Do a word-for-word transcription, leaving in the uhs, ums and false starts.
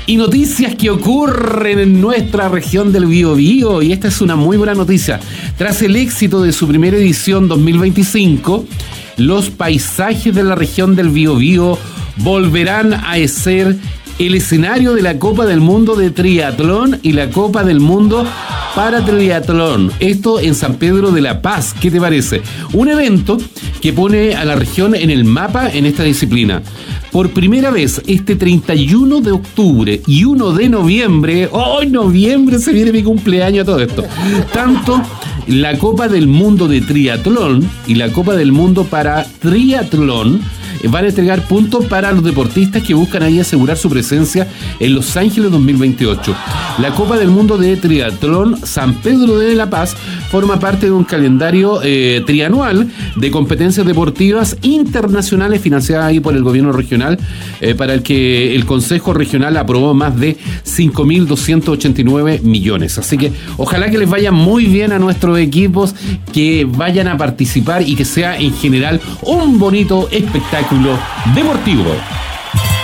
Y noticias que ocurren en nuestra región del Biobío, y esta es una muy buena noticia. Tras el éxito de su primera edición dos mil veinticinco, los paisajes de la región del Biobío volverán a ser el escenario de la Copa del Mundo de Triatlón y la Copa del Mundo para Triatlón. Esto en San Pedro de la Paz. ¿Qué te parece? Un evento que pone a la región en el mapa en esta disciplina. Por primera vez, este treinta y uno de octubre y uno de noviembre, ¡oh, noviembre! Se viene mi cumpleaños a todo esto. Tanto la Copa del Mundo de Triatlón y la Copa del Mundo para Triatlón van a entregar puntos para los deportistas que buscan ahí asegurar su presencia en Los Ángeles dos mil veintiocho. La Copa del Mundo de Triatlón San Pedro de la Paz forma parte de un calendario eh, trianual de competencias deportivas internacionales financiadas ahí por el gobierno regional, eh, para el que el Consejo Regional aprobó más de cinco mil doscientos ochenta y nueve millones. Así que ojalá que les vaya muy bien a nuestros equipos, que vayan a participar y que sea en general un bonito espectáculo deportivo.